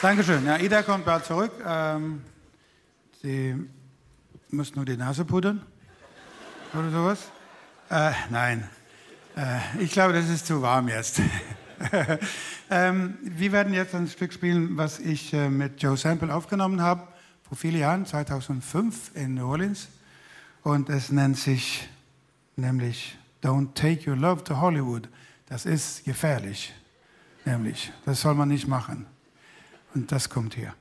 Dankeschön. Ja, Ida kommt bald zurück. Sie muss nur die Nase pudern oder sowas. Nein, ich glaube, das ist zu warm jetzt. Wir werden jetzt ein Stück spielen, was ich mit Joe Sample aufgenommen habe, vor vielen Jahren, 2005 in New Orleans. Und es nennt sich nämlich Don't Take Your Love to Hollywood. Das ist gefährlich, nämlich. Das soll man nicht machen. Und das kommt hier.